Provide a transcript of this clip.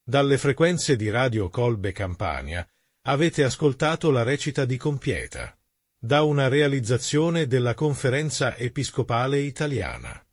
Dalle frequenze di Radio Colbe Campania avete ascoltato la recita di Compieta, da una realizzazione della Conferenza Episcopale Italiana.